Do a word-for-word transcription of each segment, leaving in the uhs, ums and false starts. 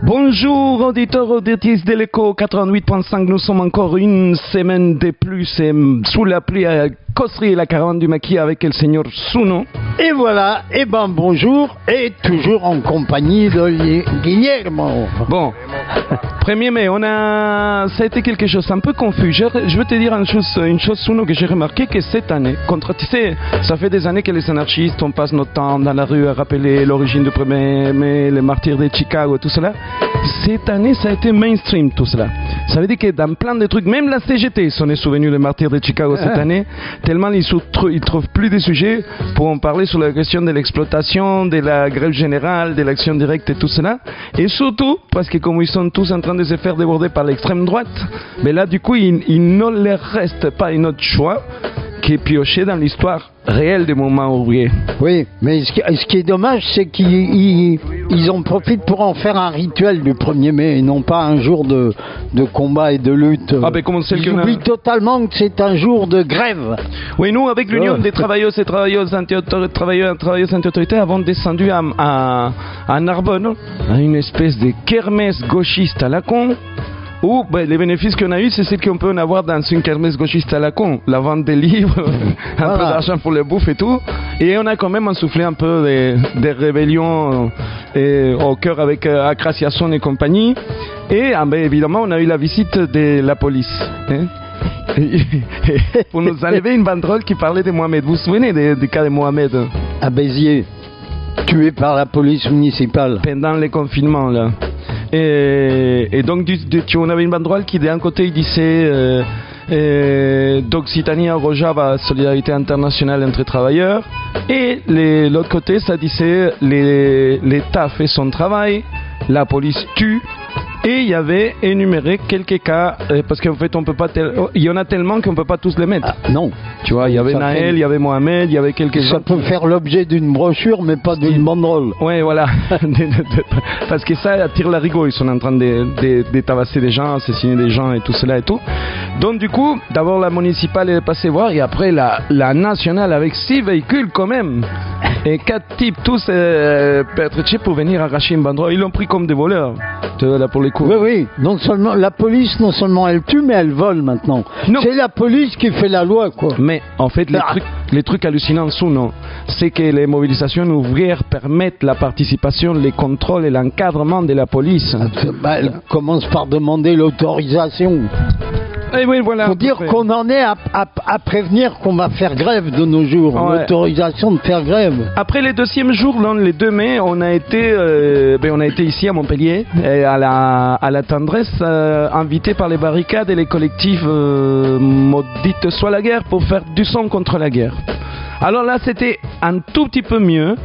Bonjour auditeurs, auditrices de l'écho quatre-vingt-huit point cinq, nous sommes encore une semaine de plus et sous la pluie à Cossery et la caravane du maquis avec le Seigneur Suno. Et voilà, et ben bonjour, et toujours en compagnie de Guillermo. Bon, premier mai, on a... ça a été quelque chose un peu confus. Je, je veux te dire une chose, une chose Suno, que j'ai remarqué, que cette année, contre, tu sais, ça fait des années que les anarchistes, on passe notre temps dans la rue à rappeler l'origine du premier mai, les martyrs de Chicago, tout cela. Cette année, ça a été mainstream, tout cela. Ça veut dire que dans plein de trucs, même la C G T s'en est souvenu les martyrs de Chicago cette année, tellement ils ne trouvent plus de sujets pour en parler sur la question de l'exploitation, de la grève générale, de l'action directe et tout cela. Et surtout, parce que comme ils sont tous en train de se faire déborder par l'extrême droite, mais là, du coup, il, il ne leur reste pas un autre choix qui est pioché dans l'histoire réelle des mouvements ouvriers. Oui, mais ce qui, ce qui est dommage, c'est qu'ils ils, ils en profitent pour en faire un rituel du premier mai et non pas un jour de, de combat et de lutte. Ah ben comment c'est ils oublient a... totalement que c'est un jour de grève. Oui, nous, avec l'Union oh. des travailleuses et travailleuses anti-travailleurs et travailleuses anti-autorité, avons descendu à, à, à Narbonne, à une espèce de kermesse gauchiste à la con. Ou ben, les bénéfices qu'on a eu, c'est ce qu'on peut en avoir dans une kermesse gauchiste à la con. La vente des livres, un voilà. peu d'argent pour les bouffes et tout. Et on a quand même soufflé un peu des, des rébellions et, au cœur avec euh, Acraciason et compagnie. Et ah, ben, évidemment, on a eu la visite de la police. Hein, pour nous enlever une banderole qui parlait de Mohamed. Vous vous souvenez du, du cas de Mohamed? À Béziers, tué par la police municipale. Pendant les confinements, là. Et, et donc, du, du, on avait une banderole qui, d'un côté, il disait euh, euh, d'Occitanie à Rojava, solidarité internationale entre travailleurs. Et les, l'autre côté, ça disait l'État fait son travail, la police tue. Et il y avait énuméré quelques cas, euh, parce qu'en fait, on peut pas tel... il y en a tellement qu'on ne peut pas tous les mettre. Ah, non. Tu vois, il y avait ça Naël, fait... il y avait Mohamed, il y avait quelques Ça autres. peut faire l'objet d'une brochure, mais pas d'une banderole. Oui, voilà. Parce que ça attire la rigole. Ils sont en train de, de, de tabasser des gens, assassiner des gens et tout cela et tout. Donc, du coup, d'abord la municipale est passée voir, et après la, la nationale avec six véhicules quand même. Et quatre types, tous euh, pertrechés pour venir arracher une banderole. Ils l'ont pris comme des voleurs. Là, pour les coups. Oui, oui. Non seulement, la police, non seulement elle tue, mais elle vole maintenant. Non. C'est la police qui fait la loi, quoi. Mais en fait, les, ah. trucs, les trucs hallucinants sont, non, c'est que les mobilisations ouvrières permettent la participation, les contrôles et l'encadrement de la police. Bah, elle commence par demander l'autorisation. Et oui, voilà. Faut dire qu'on en est à, à, à prévenir qu'on va faire grève de nos jours. Ouais. L'autorisation de faire grève. Après le deuxième jour, là, le deux mai, on a été, euh, ben, on a été ici à Montpellier, à la, à la tendresse, euh, invité par les barricades et les collectifs euh, maudites soit la guerre pour faire du son contre la guerre. Alors là, c'était un tout petit peu mieux,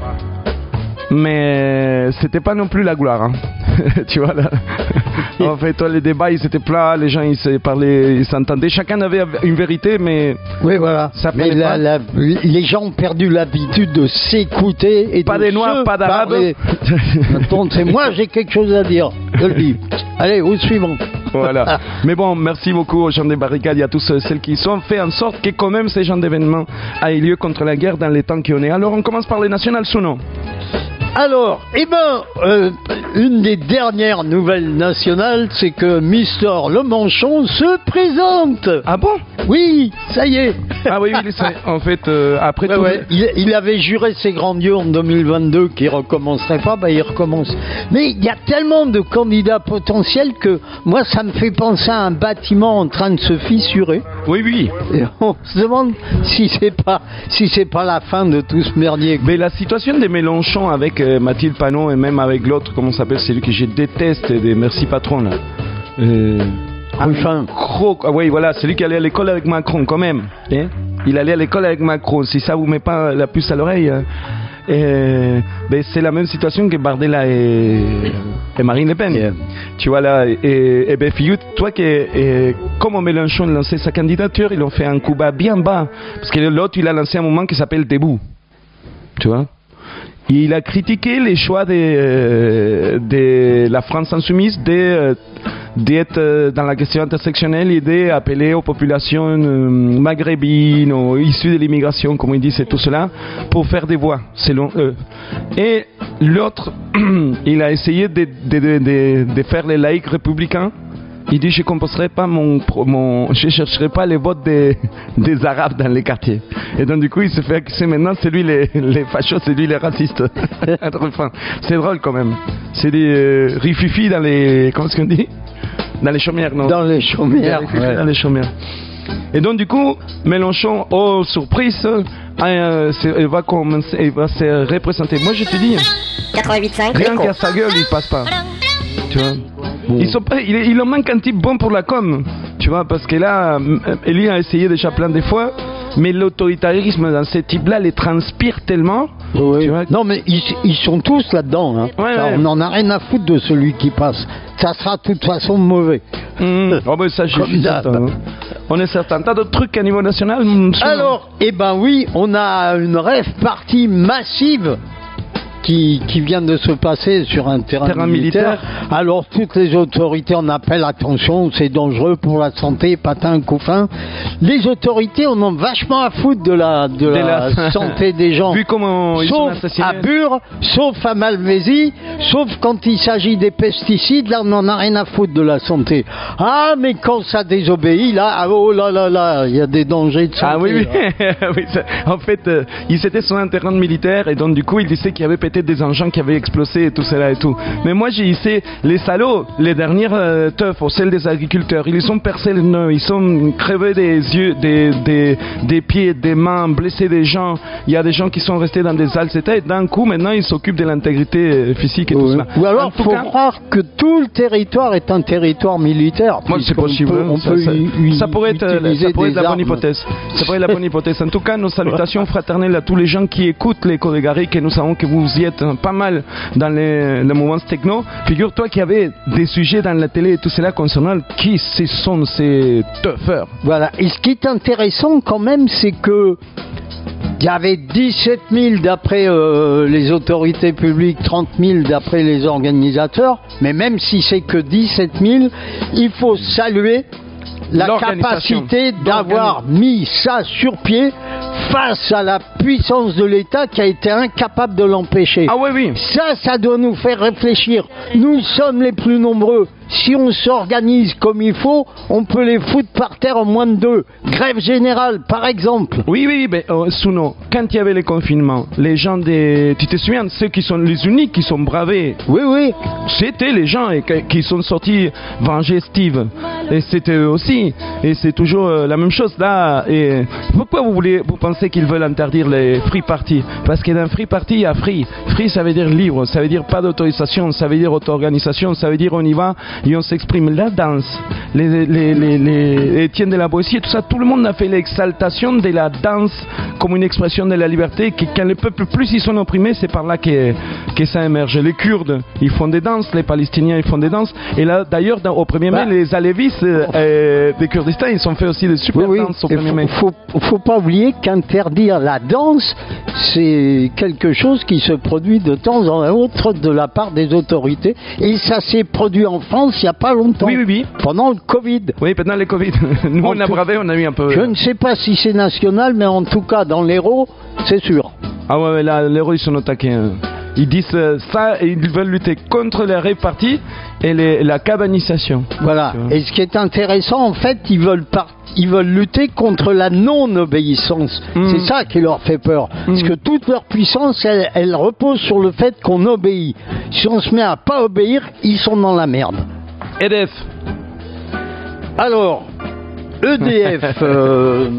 mais c'était pas non plus la gloire. Hein. Tu vois là. En fait, toi, les débats, ils étaient plats, les gens, ils se parlaient, ils s'entendaient. Chacun avait une vérité, mais. Oui, voilà. Ça mais la, la, les gens ont perdu l'habitude de s'écouter et pas de des noirs, pas d'arabes. Maintenant, c'est moi, j'ai quelque chose à dire. Je le dis. Allez, au suivant. Voilà. Mais bon, merci beaucoup aux gens des barricades et à tous celles qui sont fait en sorte que quand même ces genres d'événements aient lieu contre la guerre dans les temps qu'on est. Alors, on commence par les nationales, Suno. Alors, eh ben, euh, une des dernières nouvelles nationales, c'est que Mister Le Manchon se présente. Ah bon? Oui, ça y est. Ah oui, oui, ça, en fait, euh, après ouais, tout... Ouais, il, il avait juré ses grands dieux en deux mille vingt-deux qu'il recommencerait pas, bah il recommence. Mais il y a tellement de candidats potentiels que moi, ça me fait penser à un bâtiment en train de se fissurer. Oui, oui. Et on se demande si c'est pas, si c'est pas la fin de tout ce merdier. Mais la situation de Mélenchon avec euh, Mathilde Panot et même avec l'autre, comment ça s'appelle, celui que je déteste, des Merci Patron, là. Euh... Enfin. Gros, ah oui, voilà, celui qui allait à l'école avec Macron, quand même. Hein? Il allait à l'école avec Macron. Si ça vous met pas la puce à l'oreille, euh, ben c'est la même situation que Bardella et, et Marine Le Pen. Yeah. Tu vois là, et, et ben figure-toi que et, comme Mélenchon lançait sa candidature, ils ont fait un coup bas bien bas, parce que l'autre il a lancé un mouvement qui s'appelle Debout. Tu vois. Il a critiqué les choix de, euh, de la France insoumise de, d'être dans la question intersectionnelle et d'appeler aux populations euh, maghrébines ou issues de l'immigration, comme ils disent, et tout cela, pour faire des voix, selon eux. Et l'autre, il a essayé de, de, de, de, de faire les laïcs républicains. Il dit je composerai pas mon, mon je chercherai pas les votes des, des arabes dans les quartiers. Et donc du coup il se fait accuser maintenant c'est lui les, les fachos, c'est lui les racistes. C'est drôle quand même. C'est des euh, rififi dans les comment est-ce qu'on dit dans les chaumières non Dans les chaumières. Ouais. Dans les chaumières. Et donc du coup Mélenchon, oh surprise, euh, il va commencer, il va se représenter. Moi je te dis, quatre-vingt-huit virgule cinq rien qu'à sa gueule il passe pas. Tu vois. Ils sont pas, il, il en manque un type bon pour la com, tu vois, parce que là, Elie a essayé déjà plein de fois, mais l'autoritarisme dans ces types-là les transpire tellement. Oui. Tu vois. Non, mais ils, ils sont tous là-dedans. Hein. Ouais, Ça, ouais. On n'en a rien à foutre de celui qui passe. Ça sera de toute façon mauvais. Mmh. Oh ben ça, je suis certain. Hein. On est certain. T'as d'autres trucs à niveau national? Alors, eh ben oui, on a une rêve partie massive. Qui, qui vient de se passer sur un terrain, terrain militaire. militaire. Alors toutes les autorités en appellent attention, c'est dangereux pour la santé, patin, couffin. Les autorités en ont vachement à foutre de la, de De la, la... santé des gens. Vu comment ils sont Sauf assassinés. à Bure, sauf à Malvézy, sauf quand il s'agit des pesticides, là on n'en a rien à foutre de la santé. Ah mais quand ça désobéit, là, oh là là là, il y a des dangers de santé. Ah oui, oui. Là. oui ça, en fait, euh, il était sur un terrain militaire et donc du coup il disait qu'il y avait peut-être des engins qui avaient explosé et tout cela et tout. Mais moi j'ai dit, les salauds, les dernières euh, teufs, celles des agriculteurs, ils ont percé le nœud, ils ont crevé des yeux, des, des, des pieds, des mains, blessé des gens. Il y a des gens qui sont restés dans des sales états et d'un coup maintenant ils s'occupent de l'intégrité physique et oui. tout cela. Ou alors il faut cas, croire que tout le territoire est un territoire militaire. Moi c'est possible. Peut, on ça, peut ça, y, ça pourrait être, ça pourrait être la armes. bonne hypothèse. Ça pourrait être la bonne hypothèse. En tout cas, nos salutations fraternelles à tous les gens qui écoutent les Corégariques et nous savons que vous y êtes pas mal dans les, les mouvements techno. Figure-toi qu'il y avait des sujets dans la télé et tout cela concernant qui ce sont ces tuffers. Voilà. Et ce qui est intéressant quand même, c'est que il y avait dix-sept mille d'après euh, les autorités publiques, trente mille d'après les organisateurs, mais même si c'est que dix-sept mille, il faut saluer la capacité d'avoir mis ça sur pied face à la puissance de l'État qui a été incapable de l'empêcher. Ah oui, oui. Ça, ça doit nous faire réfléchir. Nous sommes les plus nombreux. Si on s'organise comme il faut, on peut les foutre par terre en moins de deux. Grève générale, par exemple. Oui, oui, mais euh, Souno, quand il y avait les confinements, les gens des... Tu te souviens, ceux qui sont les uniques qui sont bravés. Oui, oui. C'était les gens qui sont sortis venger Steve. Et c'était eux aussi. Et c'est toujours euh, la même chose là. Et pourquoi vous voulez, vous pensez qu'ils veulent interdire les free parties? Parce que dans free party, il y a free. Free, ça veut dire libre, ça veut dire pas d'autorisation, ça veut dire auto-organisation, ça veut dire on y va et on s'exprime. La danse, les, les, les, les Étienne de la Boétie et tout ça, tout le monde a fait l'exaltation de la danse comme une expression de la liberté. Que, quand les peuples plus ils sont opprimés, c'est par là que, que ça émerge. Les Kurdes, ils font des danses, les Palestiniens, ils font des danses. Et là, d'ailleurs, au premier mai, bah, les Alevis euh, euh, des Kurdistan, ils ont fait aussi des super oui, danses au oui. premier mai. Il faut, faut, faut pas oublier qu'interdire la danse, c'est quelque chose qui se produit de temps en autre de la part des autorités. Et ça s'est produit en France il n'y a pas longtemps. Oui, oui, oui. Pendant le Covid. Oui, pendant le Covid. Nous, en on a tout... bravé, on a eu un peu... Je ne sais pas si c'est national, mais en tout cas, dans l'Hérault, c'est sûr. Ah ouais, là, l'Hérault, ils sont au taquet. Hein. Ils disent euh, ça et ils veulent lutter contre les réparties et les, la cabanisation. Voilà. Et ce qui est intéressant, en fait, ils veulent, par... ils veulent lutter contre la non-obéissance. Mmh. C'est ça qui leur fait peur. Mmh. Parce que toute leur puissance, elle, elle repose sur le fait qu'on obéit. Si on se met à pas obéir, ils sont dans la merde. E D F. Alors, E D F... euh...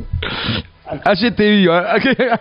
A G T U, hein.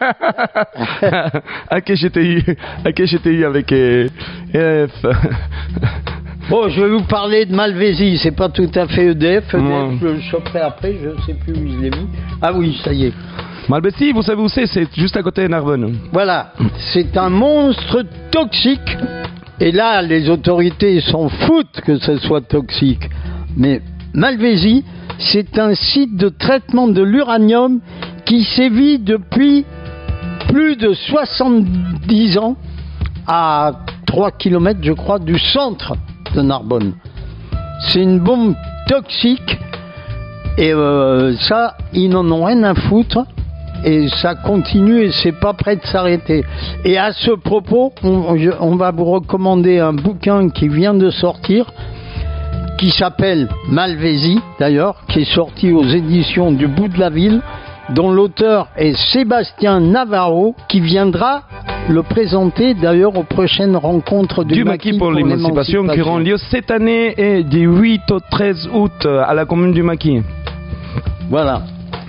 A G T U, A G T U avec E D F. Bon, je vais vous parler de Malvézy, c'est pas tout à fait E D F. E D F, ouais. Je le choperai après, je sais plus où je l'ai mis. Ah oui, ça y est. Malvézy, vous savez où c'est? C'est juste à côté de Narbonne. Voilà, c'est un monstre toxique. Et là, les autorités s'en foutent que ce soit toxique. Mais Malvézy, c'est un site de traitement de l'uranium qui sévit depuis plus de soixante-dix ans à trois kilomètres, je crois, du centre de Narbonne. C'est une bombe toxique et euh, ça, ils n'en ont rien à foutre. et ça continue et c'est pas prêt de s'arrêter. Et à ce propos, on, je, on va vous recommander un bouquin qui vient de sortir, qui s'appelle Malvésie, d'ailleurs, qui est sorti aux éditions du Bout de la Ville, dont l'auteur est Sébastien Navarro, qui viendra le présenter d'ailleurs aux prochaines rencontres du, du Maquis pour, pour l'émancipation qui auront lieu cette année et du huit au treize août à la commune du Maquis. Voilà.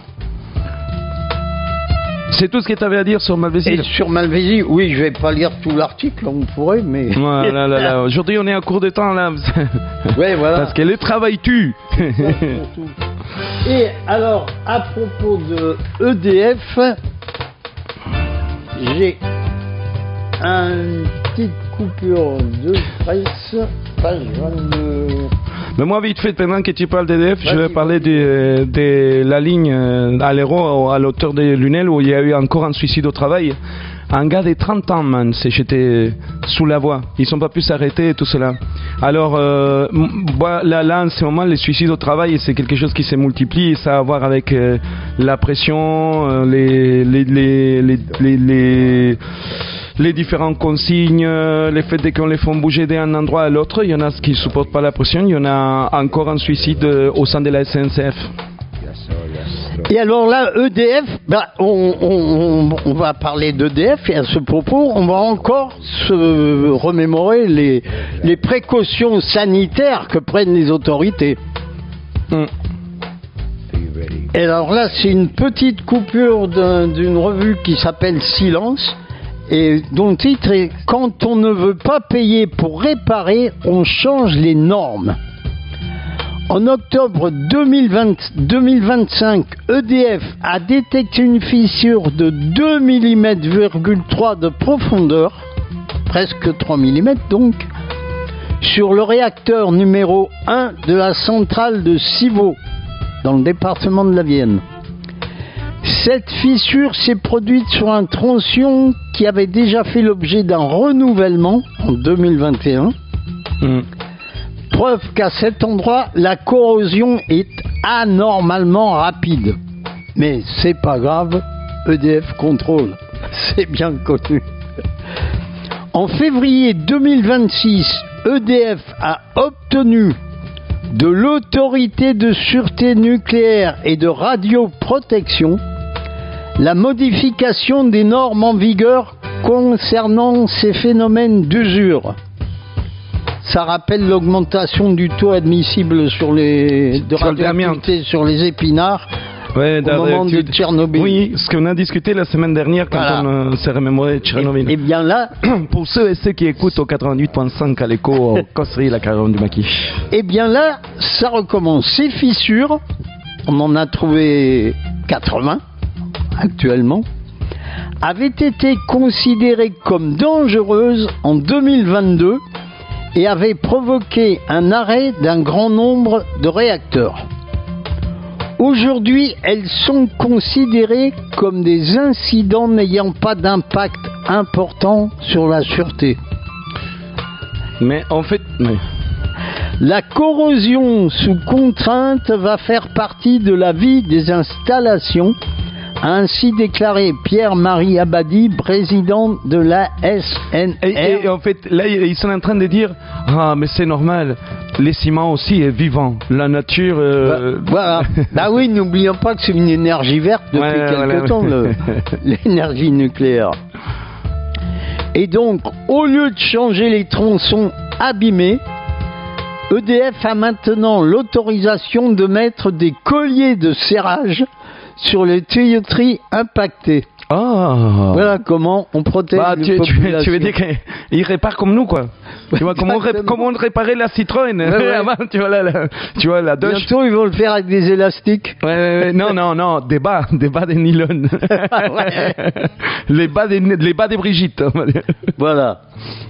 C'est tout ce que tu avais à dire sur Malvésie. Et sur Malvésie, oui, je vais pas lire tout l'article, on pourrait, mais... Voilà, là, là. Aujourd'hui, on est à court de temps, là. Ouais, voilà. Parce que le travail tue. Et alors, à propos de E D F, j'ai une petite coupure de presse, page vingt-deux. Mais moi, vite fait, pendant que tu parles d'E D F, je vais parler de, de la ligne à l'héros, à l'auteur de Lunel, où il y a eu encore un suicide au travail. Un gars de trente ans, man, c'est, j'étais sous la voie. Ils ne sont pas pu s'arrêter et tout cela. Alors, euh, là, là, en ce moment, les suicides au travail, c'est quelque chose qui se multiplie. Et ça a à voir avec euh, la pression, euh, les, les, les, les, les, les, les différentes consignes, euh, le fait qu'on les fait bouger d'un endroit à l'autre. Il y en a qui ne supportent pas la pression. Il y en a encore un suicide euh, au sein de la S N C F. Et alors là, E D F, bah, on, on, on va parler d'E D F et à ce propos, on va encore se remémorer les, les précautions sanitaires que prennent les autorités. Mm. Et alors là, c'est une petite coupure d'un, d'une revue qui s'appelle Silence et dont le titre est « Quand on ne veut pas payer pour réparer, on change les normes ». En octobre deux mille vingt, deux mille vingt-cinq, E D F a détecté une fissure de deux virgule trois millimètres de profondeur, presque trois millimètres donc, sur le réacteur numéro un de la centrale de Civaux, dans le département de la Vienne. Cette fissure s'est produite sur un tronçon qui avait déjà fait l'objet d'un renouvellement en deux mille vingt et un. Mmh. Preuve qu'à cet endroit, la corrosion est anormalement rapide. Mais c'est pas grave, E D F contrôle, c'est bien connu. En février deux mille vingt-six, E D F a obtenu de l'Autorité de sûreté nucléaire et de radioprotection la modification des normes en vigueur concernant ces phénomènes d'usure. Ça rappelle l'augmentation du taux admissible sur les de radioactivité sur les épinards ouais, au moment de Tchernobyl. Oui, ce qu'on a discuté la semaine dernière quand voilà. on euh, s'est remémoré Tchernobyl. Et, et bien là, pour ceux et ceux qui écoutent au quatre-vingt-huit virgule cinq à l'écho, Cosserie, la caravane du Maquis. Et bien là, ça recommence. Ces fissures, on en a trouvé quatre-vingts actuellement, avaient été considérées comme dangereuses en deux mille vingt-deux et avait provoqué un arrêt d'un grand nombre de réacteurs. Aujourd'hui, elles sont considérées comme des incidents n'ayant pas d'impact important sur la sûreté. Mais en fait... Mais... La corrosion sous contrainte va faire partie de la vie des installations, a ainsi déclaré Pierre-Marie Abadi, président de la S N R. Et, et en fait, là, ils sont en train de dire « Ah, mais c'est normal, les ciments aussi est vivant, la nature... Euh... Bah, voilà. Bah oui, n'oublions pas que c'est une énergie verte depuis ouais, quelque voilà. temps, le, l'énergie nucléaire. Et donc, au lieu de changer les tronçons abîmés, E D F a maintenant l'autorisation de mettre des colliers de serrage sur les tuyauteries impactées. Ah. Voilà comment on protège bah, tu, les tu, populations. Tu veux dire qu'ils réparent comme nous, quoi. Tu vois, comment, ré, comment on réparait la Citroën ouais, ouais. avant, tu vois, la, la, tu vois, la Dodge. Bientôt, ils vont le faire avec des élastiques. Ouais, ouais, ouais. Non, non, non, des bas, des bas de nylon. ouais. les, bas des, les bas des Brigitte. Voilà.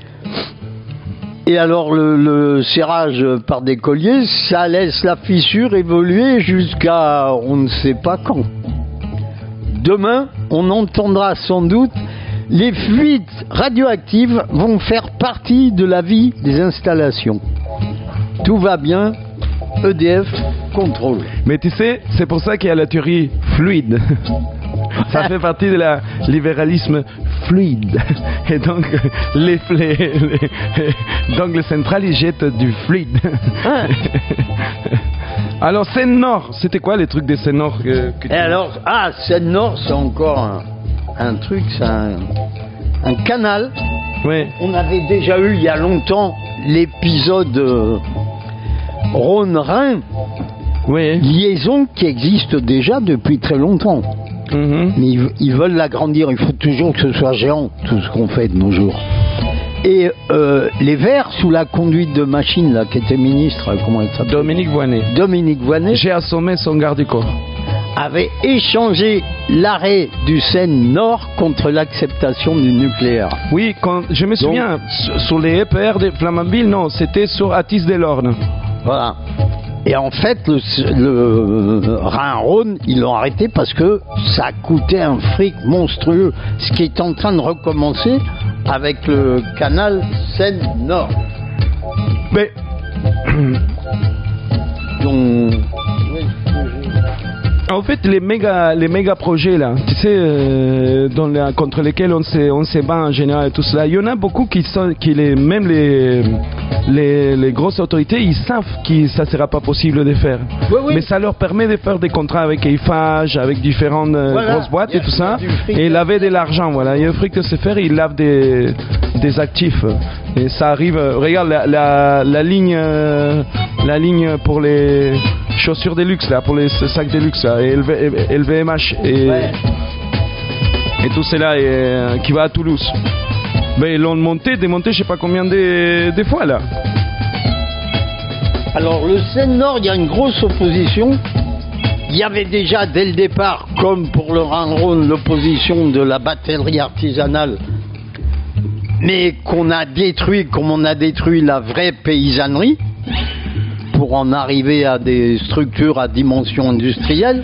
Et alors, le, le serrage par des colliers, ça laisse la fissure évoluer jusqu'à on ne sait pas quand. Demain, on entendra sans doute les fuites radioactives vont faire partie de la vie des installations. Tout va bien, E D F contrôle. Mais tu sais, c'est pour ça qu'il y a la théorie fluide. Ça fait partie de la libéralisme fluide. Et donc, les, les, les, donc le central, il jette du fluide. Ah. Alors, Seine-Nord, c'était quoi les trucs des Seine-Nord que, que Et alors, ah, Seine-Nord, c'est encore un, un truc, c'est un, un canal. Oui. On avait déjà eu il y a longtemps l'épisode euh, Rhône-Rhin. Oui. Liaison qui existe déjà depuis très longtemps. Mmh. Mais ils, ils veulent l'agrandir. Il faut toujours que ce soit géant, tout ce qu'on fait de nos jours. Et euh, les Verts, sous la conduite de Machine, là, qui était ministre, comment elle s'appelle ? Dominique Voynet. Dominique Voynet. J'ai assommé son garde du corps. Avait échangé l'arrêt du Seine-Nord contre l'acceptation du nucléaire. Oui, quand, je me souviens, Donc, sur, sur les E P R de Flamanville, non, c'était sur Athis-de-l'Orne. Voilà. Et en fait, le, le Rhin-Rhône, ils l'ont arrêté parce que ça coûtait un fric monstrueux. Ce qui est en train de recommencer avec le canal Seine-Nord. Mais... Donc... En fait, les méga, les méga projets là, tu sais, euh, dans les, contre lesquels on se, on se bat en général et tout cela, il y en a beaucoup qui sont, qui les, même les, les, les grosses autorités, ils savent que ça ne sera pas possible de faire. Oui, oui. Mais ça leur permet de faire des contrats avec Eiffage, avec différentes euh, voilà. grosses boîtes et tout ça, et laver de l'argent, voilà. Il y a un fric de se faire, ils lavent des, des actifs. Et ça arrive, euh, regarde la, la, la ligne, euh, la ligne pour les chaussures de luxe là, pour les sacs de luxe là, et L V M H et, ouais. et tout cela et, euh, qui va à Toulouse. Mais ils l'ont monté, démonté, je sais pas combien de, de fois là. Alors le Seine-Nord, il y a une grosse opposition. Il y avait déjà dès le départ, comme pour le Rhin-Rhône, l'opposition de la batellerie artisanale, mais qu'on a détruit comme on a détruit la vraie paysannerie pour en arriver à des structures à dimension industrielle.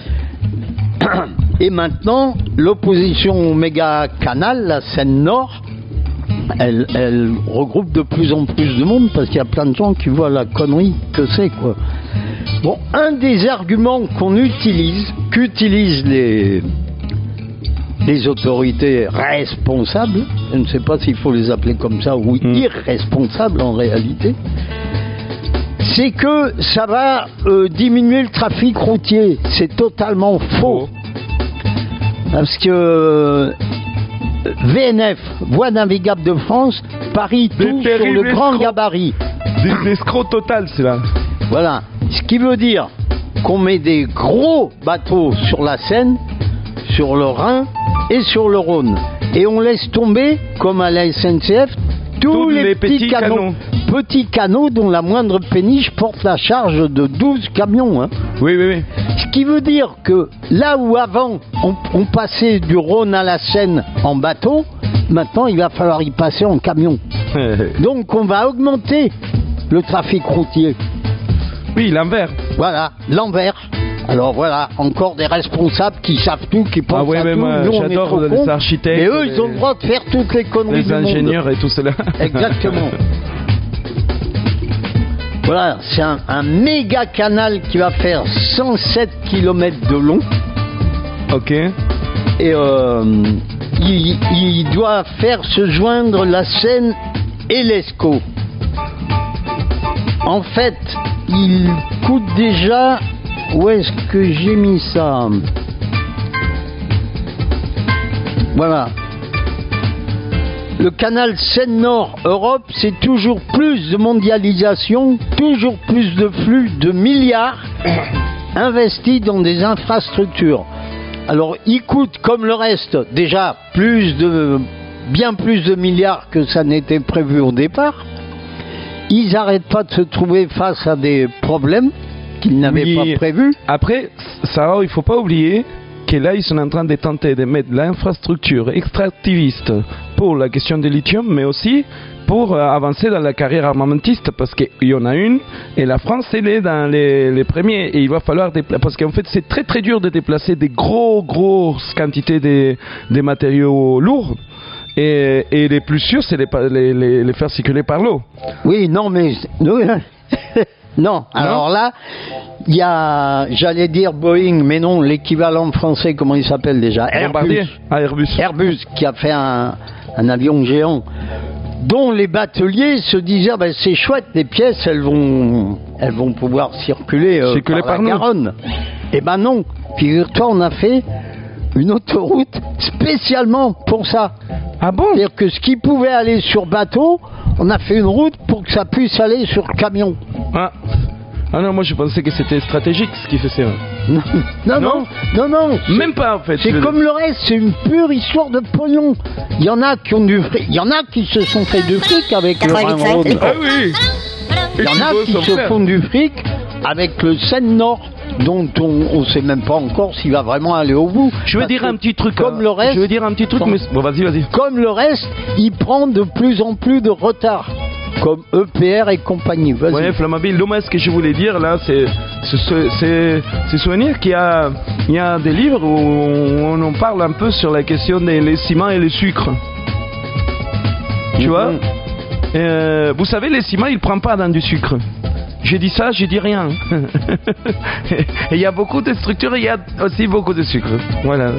Et maintenant, l'opposition au méga canal, la Seine-Nord, elle, elle regroupe de plus en plus de monde parce qu'il y a plein de gens qui voient la connerie que c'est, quoi. Bon, un des arguments qu'on utilise, qu'utilisent les, les autorités responsables, je ne sais pas s'il faut les appeler comme ça ou mmh. irresponsables en réalité, c'est que ça va euh, diminuer le trafic routier. C'est totalement faux. Parce que euh, V N F, Voies navigables de France, parie tout sur le grand gabarit. Des escrocs total, c'est là. Voilà. Ce qui veut dire qu'on met des gros bateaux sur la Seine, sur le Rhin et sur le Rhône. Et on laisse tomber, comme à la S N C F, tous, tous les, les petits, petits canaux. canaux. Petits canaux dont la moindre péniche porte la charge de douze camions. Hein. Oui, oui, oui. Ce qui veut dire que là où avant on, on passait du Rhône à la Seine en bateau, maintenant il va falloir y passer en camion. Donc on va augmenter le trafic routier. Oui, l'envers. Voilà, l'envers. Alors voilà, encore des responsables qui savent tout, qui pensent ah ouais, à tout. Moi, Nous, j'adore les architectes. Mais eux, ils ont le droit de faire toutes les conneries du monde. Les ingénieurs et tout cela. Exactement. Voilà, c'est un, un méga canal qui va faire cent sept kilomètres de long. Ok. Et euh, il, il doit faire se joindre la Seine et l'Escaut. En fait, il coûte déjà... Où est-ce que j'ai mis ça ? Voilà. Le canal Seine-Nord Europe, c'est toujours plus de mondialisation, toujours plus de flux de milliards investis dans des infrastructures. Alors, il coûte comme le reste déjà plus de, bien plus de milliards que ça n'était prévu au départ. Ils n'arrêtent pas de se trouver face à des problèmes qu'ils n'avaient oui. pas prévus. Après, ça, il ne faut pas oublier que là, ils sont en train de tenter de mettre l'infrastructure extractiviste pour la question du lithium, mais aussi pour euh, avancer dans la carrière armamentiste, parce qu'il y en a une, et la France, elle est dans les, les premiers, et il va falloir déplacer, parce qu'en fait, c'est très très dur de déplacer des gros, grosses quantités de, de matériaux lourds. Et, et les plus sûrs, c'est les, les, les, les faire circuler par l'eau. Oui, non, mais... Non, alors là, il y a, j'allais dire Boeing, mais non, l'équivalent français, comment il s'appelle déjà? Airbus. Ah, Airbus. Airbus, qui a fait un, un avion géant, dont les bateliers se disaient, ben, c'est chouette, les pièces, elles vont, elles vont pouvoir circuler, euh, circuler par, par la Garonne. Eh ben non, figure-toi, on a fait une autoroute spécialement pour ça. Ah bon? C'est-à-dire que ce qui pouvait aller sur bateau, on a fait une route pour que ça puisse aller sur camion. Ah, ah non, moi je pensais que c'était stratégique ce qu'il faisait. Non, non, non, non, non. Même pas en fait. C'est comme le reste, c'est une pure histoire de pognon. Il y en a qui ont du fric, il y en a qui se sont fait du fric avec le Rhin-Rhône. Ah oui. Il y en a qui se font du fric avec le Seine-Nord, dont on ne sait même pas encore s'il va vraiment aller au bout. Je veux dire un petit truc. Comme hein. le reste. Je veux dire un petit truc, mais bon, vas-y, vas-y. Comme le reste, il prend de plus en plus de retard. Comme E P R et compagnie. Vas-y. Ouais, Flammable. Dommage, ce que je voulais dire là, c'est c'est c'est souvenir qu'il y a il y a des livres où on en parle un peu sur la question des les ciments et les sucres. Tu Mm-hmm. vois? Euh, vous savez, les ciments, ils ne prennent pas dans du sucre. J'ai dit ça, j'ai dit rien. Et il y a beaucoup de structures, il y a aussi beaucoup de sucre. Voilà.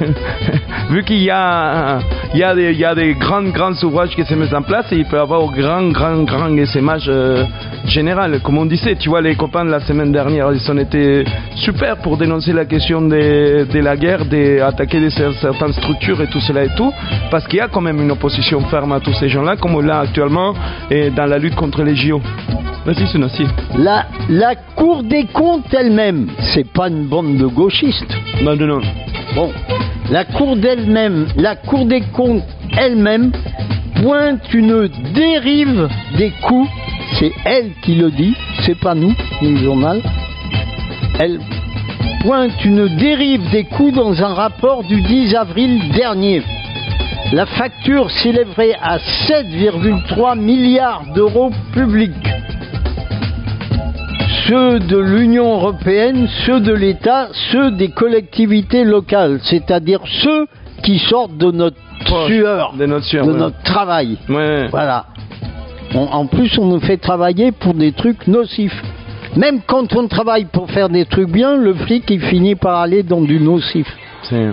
Vu qu'il y a, il y a des, il y a des grands, grands ouvrages qui se mettent en place et il peut y avoir grand, grand, grand essaimage euh, général. Comme on disait, tu vois, les copains de la semaine dernière, ils ont été super pour dénoncer la question de, de la guerre, d'attaquer de certaines structures et tout cela et tout. Parce qu'il y a quand même une opposition ferme à tous ces gens-là, comme là actuellement, et dans la lutte contre les J O. Vas-y, c'est aussi. La, la Cour des comptes elle-même, c'est pas une bande de gauchistes. Non, non, non. Bon, la Cour d'elle-même, la Cour des comptes elle-même pointe une dérive des coûts. C'est elle qui le dit, c'est pas nous, ni le journal. Elle pointe une dérive des coûts dans un rapport du dix avril dernier. La facture s'élèverait à sept virgule trois milliards d'euros publics. Ceux de l'Union européenne, ceux de l'État, ceux des collectivités locales, c'est-à-dire ceux qui sortent de notre Proche, sueur, de notre, sueur, de ouais. notre travail. Ouais. Voilà. On- en plus, on nous fait travailler pour des trucs nocifs. Même quand on travaille pour faire des trucs bien, le fric, il finit par aller dans du nocif. C'est...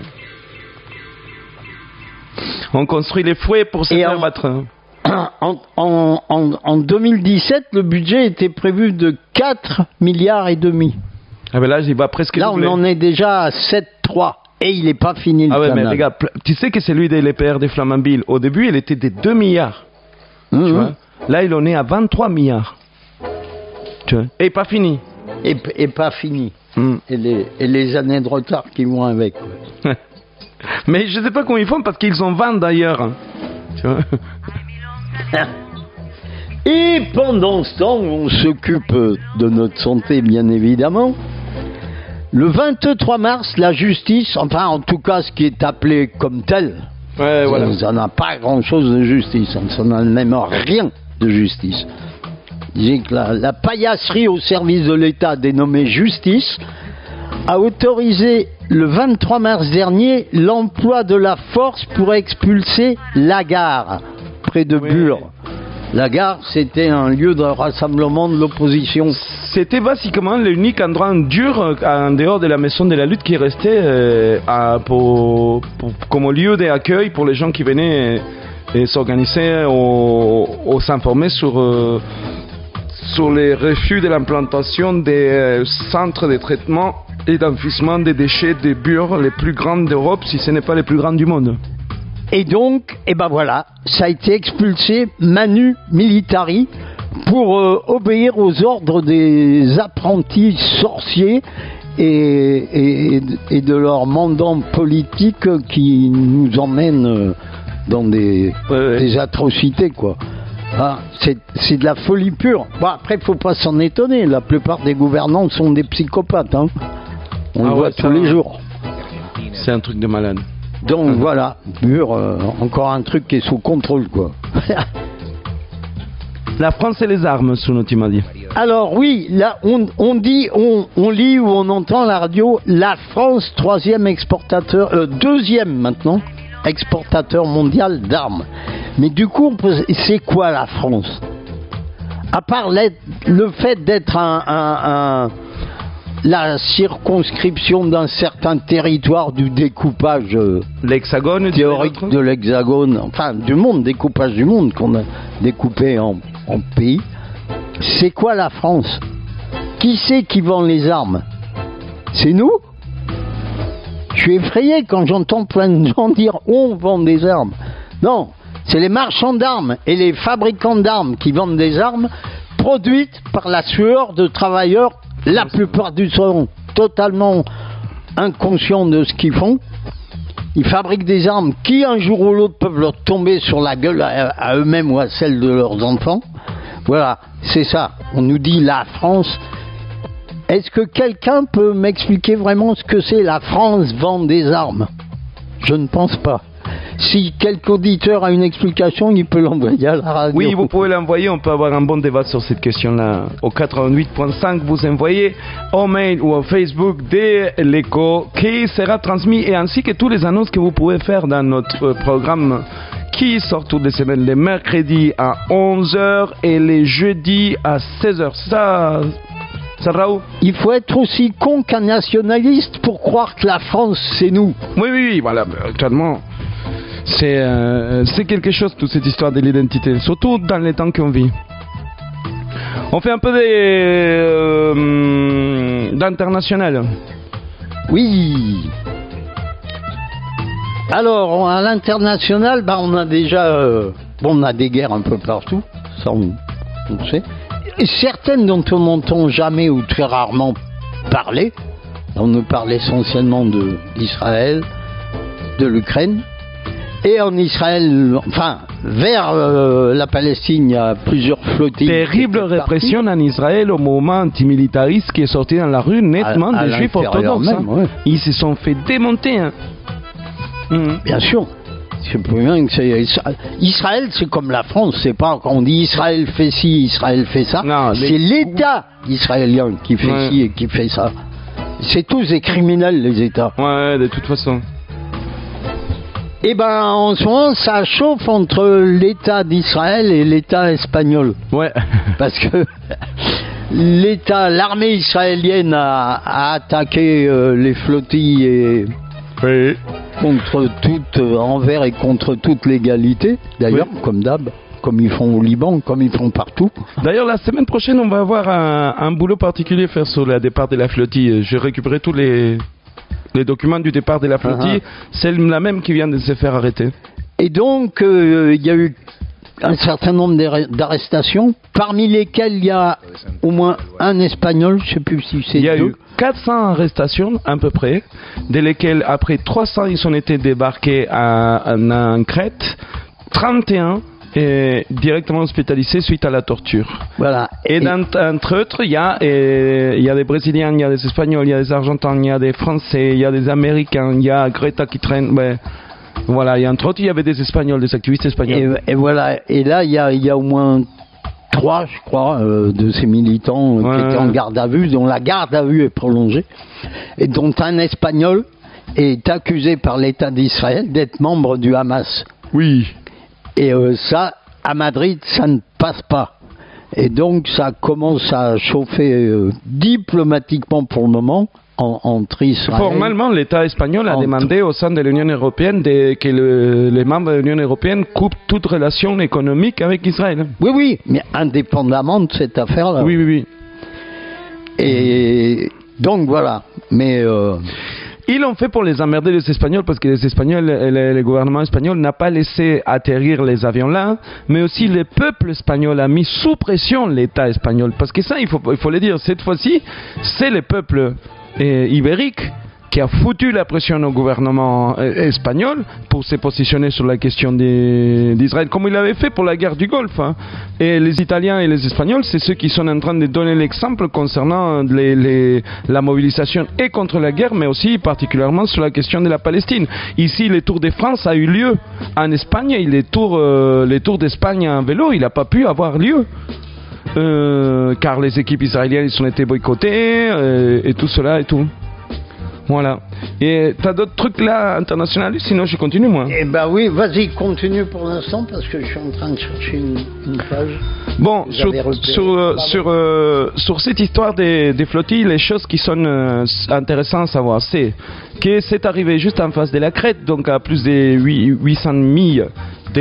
On construit les fouets pour se Et faire en- battre. En, en, en, en deux mille dix-sept, le budget était prévu de quatre milliards et demi. Ah ben là, il va presque Là, on doubler. en est déjà à sept virgule trois. Et il n'est pas fini le Ah ouais, mais canal. regarde, pl- tu sais que celui des L P R des Flamanville, au début, il était de deux milliards. Mmh, Tu mmh. vois. Là, il en est à vingt-trois milliards. Tu vois. Et pas fini. Et, et pas fini. Mm. Et, les, et les années de retard qui vont avec. ouais. Mais je sais pas comment ils font parce qu'ils en vendent d'ailleurs. Tu vois. Et pendant ce temps, on s'occupe de notre santé, bien évidemment. Le vingt-trois mars, la justice, enfin en tout cas ce qui est appelé comme tel, Ouais, voilà. ça n'a pas grand-chose de justice, ça n'a même rien de justice. Disait que la, la paillasserie au service de l'État dénommée justice a autorisé le vingt-trois mars dernier l'emploi de la force pour expulser la gare, près de Oui. Bure. La gare, c'était un lieu de rassemblement de l'opposition. C'était basiquement l'unique endroit dur euh, en dehors de la maison de la lutte qui restait euh, à- pour, pour- comme lieu d'accueil pour les gens qui venaient euh, et s'organiser ou, ou s'informer sur, euh, sur les refus de l'implantation des euh, centres de traitement et d'enfouissement des déchets des Bures les plus grands d'Europe, si ce n'est pas les plus grands du monde. Et donc, eh ben voilà, ça a été expulsé manu militari pour euh, obéir aux ordres des apprentis sorciers et, et, et de leurs mandants politiques qui nous emmènent euh, dans des, Ouais, ouais. des atrocités, quoi. Ah, c'est, c'est de la folie pure. Bon, après, il ne faut pas s'en étonner. La plupart des gouvernants sont des psychopathes. Hein. On Ah le ouais, voit ça- tous les jours. C'est un truc de malade. Donc voilà, Bure, euh, encore un truc qui est sous contrôle, quoi. La France et les armes, Souno, tu m'as dit. Alors oui, là on, on dit, on, on lit ou on entend à la radio, la France troisième exportateur, euh, deuxième maintenant, exportateur mondial d'armes. Mais du coup, on peut- c'est quoi la France? à part le fait d'être un, un, un, la circonscription d'un certain territoire du découpage l'hexagone théorique de l'hexagone, enfin du monde, découpage du monde qu'on a découpé en, en pays, c'est quoi la France? Qui c'est qui vend les armes? C'est nous? Je suis effrayé quand j'entends plein de gens dire on vend des armes. Non, c'est les marchands d'armes et les fabricants d'armes qui vendent des armes produites par la sueur de travailleurs, la plupart du temps totalement inconscients de ce qu'ils font. Ils fabriquent des armes qui un jour ou l'autre peuvent leur tomber sur la gueule à, à eux-mêmes ou à celle de leurs enfants. Voilà, c'est ça. On nous dit la France. Est-ce que quelqu'un peut m'expliquer vraiment ce que c'est la France vend des armes? Je ne pense pas. Si quelque auditeur a une explication, il peut l'envoyer à la radio. Oui, vous pouvez l'envoyer, on peut avoir un bon débat sur cette question-là. Au quatre-vingt-huit point cinq, vous envoyez au mail ou au Facebook de l'écho qui sera transmis et ainsi que tous les annonces que vous pouvez faire dans notre programme qui sort toutes les semaines, les mercredis à onze heures et les jeudis à seize heures. Ça... Ça, Raoult? Il faut être aussi con qu'un nationaliste pour croire que la France, c'est nous. Oui, oui, oui, voilà, actuellement, c'est, euh, c'est quelque chose, toute cette histoire de l'identité, surtout dans les temps qu'on vit. On fait un peu des, euh, d'international. Oui. Alors, à l'international, bah, on a déjà... Euh, bon, on a des guerres un peu partout, ça on, on le sait. Et certaines dont on n'entend jamais ou très rarement parler. On nous parle essentiellement de, d'Israël, de l'Ukraine. Et en Israël, enfin, vers euh, la Palestine, il y a plusieurs flottilles. Terrible répression en Israël au moment antimilitariste qui est sorti dans la rue, nettement à, à des juifs orthodoxes. Même, ouais. Ils se sont fait démonter. Hein. Mmh. Bien sûr. C'est pour rien que c'est... Israël, c'est comme la France, c'est pas quand on dit Israël fait ci, Israël fait ça. Non, c'est les... l'État israélien qui fait ouais. ci et qui fait ça. C'est tous des criminels, les États. Ouais, de toute façon. Eh ben, en ce moment, ça chauffe entre l'État d'Israël et l'État espagnol. Ouais. Parce que l'État, l'armée israélienne a, a attaqué euh, les flottilles et... Oui. Contre toute, euh, envers et contre toute légalité, d'ailleurs, oui. Comme d'hab, comme ils font au Liban, comme ils font partout. D'ailleurs, la semaine prochaine, on va avoir un, un boulot particulier à faire sur le départ de la flottille. J'ai récupéré tous les, les documents du départ de la flottille. Uh-huh. C'est la même qui vient de se faire arrêter. Et donc, il euh, y a eu un certain nombre d'arrestations, parmi lesquelles il y a au moins un Espagnol, je ne sais plus si c'est deux. Il y a eu quatre cents arrestations à peu près, de lesquelles après trois cents ils ont été débarqués à, à, en Crète, trente et un et directement hospitalisés suite à la torture. Voilà. Et, et dans, entre autres, il y, et, y a des Brésiliens, il y a des Espagnols, il y a des Argentins, il y a des Français, il y a des Américains, il y a Greta qui traîne... Ouais. Voilà, et entre autres, il y avait des Espagnols, des activistes espagnols. Et, et voilà, et là, il y a, il y a au moins trois, je crois, euh, de ces militants ouais. qui étaient en garde à vue, dont la garde à vue est prolongée, et dont un Espagnol est accusé par l'État d'Israël d'être membre du Hamas. Oui. Et euh, ça, à Madrid, ça ne passe pas. Et donc, ça commence à chauffer euh, diplomatiquement pour le moment. En, entre Israël. Formellement, l'État espagnol a demandé au sein de l'Union européenne de, que le, les membres de l'Union européenne coupent toute relation économique avec Israël. Oui, oui, mais indépendamment de cette affaire-là. Oui, oui, oui. Et donc voilà. Mais euh... ils l'ont fait pour les emmerder les Espagnols parce que les Espagnols, le, le gouvernement espagnol n'a pas laissé atterrir les avions là, mais aussi le peuple espagnol a mis sous pression l'État espagnol parce que ça, il faut, il faut le dire, cette fois-ci, c'est le peuple Et ibérique qui a foutu la pression au gouvernement euh, espagnol pour se positionner sur la question de, d'Israël, comme il avait fait pour la guerre du Golfe. Hein. Et les Italiens et les Espagnols, c'est ceux qui sont en train de donner l'exemple concernant les, les, la mobilisation et contre la guerre, mais aussi particulièrement sur la question de la Palestine. Ici, le Tour de France a eu lieu en Espagne, et les Tours, euh, les Tours d'Espagne en vélo, il n'a pas pu avoir lieu. Euh, car les équipes israéliennes ils ont été boycottées euh, et tout cela et tout. Voilà. Et t'as d'autres trucs là internationaux, sinon je continue moi. Eh ben oui, vas-y, continue pour l'instant parce que je suis en train de chercher une, une page. Bon, sur, sur, euh, sur, euh, sur cette histoire des, des flottilles, les choses qui sont euh, intéressantes à savoir, c'est que c'est arrivé juste en face de la Crète, donc à plus de huit cents milles de,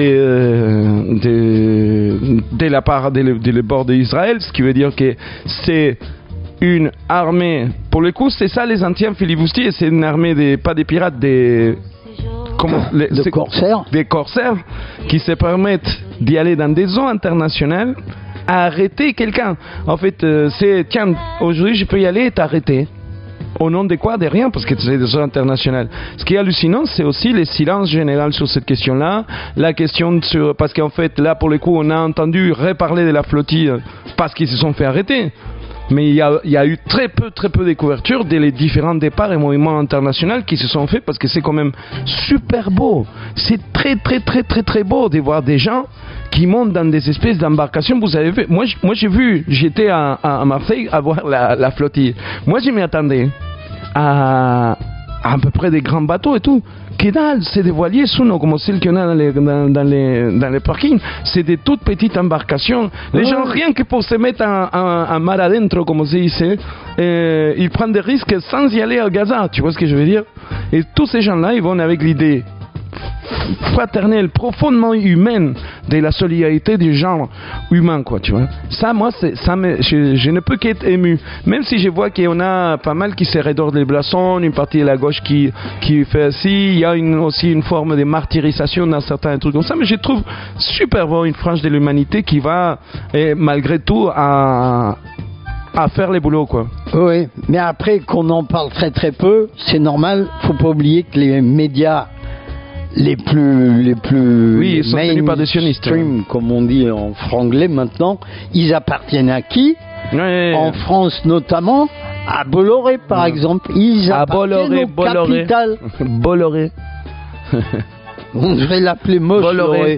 de, de la part de, de, de le bord d'Israël, ce qui veut dire que c'est une armée, pour le coup c'est ça les anciens filibustiers, c'est une armée des, pas des pirates, des comment, les, de corsaires, des corsaires qui se permettent d'y aller dans des zones internationales à arrêter quelqu'un. En fait, euh, c'est tiens, aujourd'hui je peux y aller et t'arrêter. Au nom de quoi? De rien, parce que c'est des zones internationales. Ce qui est hallucinant, c'est aussi le silence général sur cette question-là. La question sur, parce qu'en fait, là pour le coup, on a entendu reparler de la flottille parce qu'ils se sont fait arrêter. Mais il y, a, il y a eu très peu, très peu de couverture des différents départs et mouvements internationaux qui se sont faits parce que c'est quand même super beau. C'est très, très, très, très, très beau de voir des gens qui montent dans des espèces d'embarcations. Vous avez vu, moi, moi j'ai vu, j'étais à, à Marseille à voir la, la flottille. Moi, je m'y attendais à, à à peu près des grands bateaux et tout. Que dalle, c'est des voiliers sono comme celles qu'on a dans les, dans, dans les, dans les parkings. C'est des toutes petites embarcations. Les oh. gens, rien que pour se mettre en, en, en mar adentro, comme on dit ici, euh, ils prennent des risques sans y aller à Gaza. Tu vois ce que je veux dire? Et tous ces gens-là, ils vont avec l'idée fraternelle, profondément humaine de la solidarité du genre humain, quoi, tu vois. Ça, moi, c'est, ça me, je, je ne peux qu'être ému. Même si je vois qu'il y en a pas mal qui se redordent les blasons, une partie de la gauche qui, qui fait ainsi, il y a une, aussi une forme de martyrisation dans certains trucs comme ça, mais je trouve super bon une frange de l'humanité qui va, et malgré tout, à, à faire les boulots, quoi. Oui, mais après qu'on en parle très très peu, c'est normal, faut pas oublier que les médias les plus les plus oui, ils sont tenus par des sionistes, mainstream, comme on dit en franglais maintenant, ils appartiennent à qui? Ouais. En France notamment, à Bolloré par ouais. exemple, ils à appartiennent Bolloré, au Bolloré. capital. Bolloré. On devrait l'appeler Bolloré.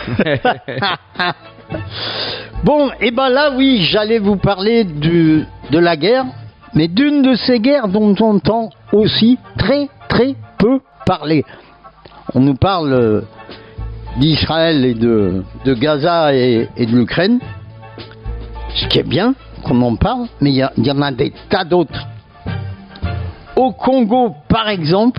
Bon, et ben là oui, j'allais vous parler du, de la guerre, mais d'une de ces guerres dont on entend aussi très très peu parler. On nous parle d'Israël et de, de Gaza et, et de l'Ukraine, ce qui est bien qu'on en parle, mais il y, y en a des tas d'autres. Au Congo, par exemple,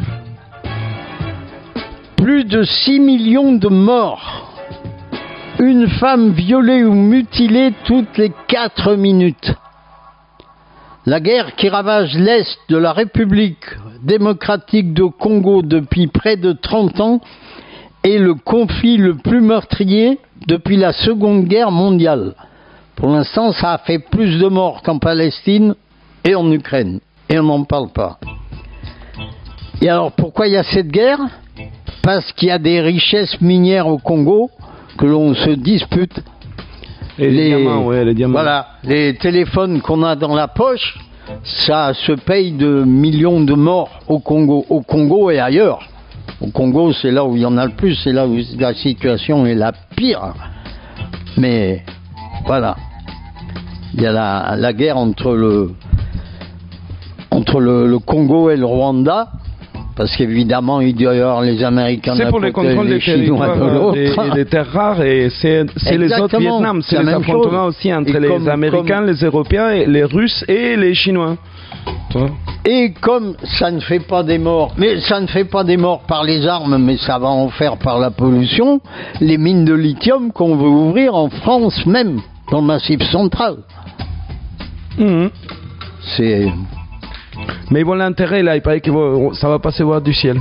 plus de six millions de morts. Une femme violée ou mutilée toutes les quatre minutes. La guerre qui ravage l'Est de la République démocratique de Congo depuis près de trente ans est le conflit le plus meurtrier depuis la Seconde Guerre mondiale. Pour l'instant, ça a fait plus de morts qu'en Palestine et en Ukraine. Et on n'en parle pas. Et alors, pourquoi il y a cette guerre? Parce qu'il y a des richesses minières au Congo que l'on se dispute. Et les, les diamants, ouais, les diamants. Voilà, les téléphones qu'on a dans la poche, ça se paye de millions de morts au Congo, au Congo et ailleurs. Au Congo, c'est là où il y en a le plus, c'est là où la situation est la pire. Mais voilà, il y a la, la guerre entre le entre le, le Congo et le Rwanda. Parce qu'évidemment, il doit y avoir les Américains d'un côté, les contrôles les des Chinois de l'autre. Et des terres rares, et c'est, c'est les autres Vietnam. C'est, c'est les affrontements aussi entre et les comme, Américains, comme... les Européens, et les Russes et les Chinois. Toi. Et comme ça ne fait pas des morts, mais ça ne fait pas des morts par les armes, mais ça va en faire par la pollution, les mines de lithium qu'on veut ouvrir en France même, dans le Massif central. Mmh. C'est... Mais bon, l'intérêt là, il paraît que ça va pas se voir du ciel.